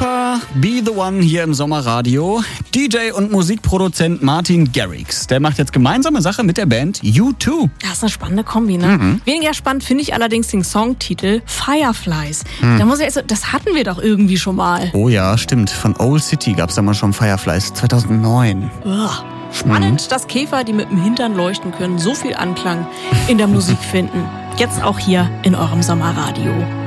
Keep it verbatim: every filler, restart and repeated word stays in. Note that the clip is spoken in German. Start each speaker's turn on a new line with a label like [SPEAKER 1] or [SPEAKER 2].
[SPEAKER 1] Keeper, Be the One hier im Sommerradio. D J und Musikproduzent Martin Garrix, der macht jetzt gemeinsame Sache mit der Band U zwei.
[SPEAKER 2] Das ist eine spannende Kombi, ne?
[SPEAKER 1] Mhm.
[SPEAKER 2] Weniger spannend finde ich allerdings den Songtitel Fireflies.
[SPEAKER 1] Mhm.
[SPEAKER 2] Da muss ich also, das hatten wir doch irgendwie schon mal.
[SPEAKER 1] Oh ja, stimmt. Von Old City gab es da mal schon Fireflies, zweitausendneun.
[SPEAKER 2] Uah. Spannend,
[SPEAKER 1] Mhm.
[SPEAKER 2] dass Käfer, die mit dem Hintern leuchten können, so viel Anklang in der Musik finden. Jetzt auch hier in eurem Sommerradio.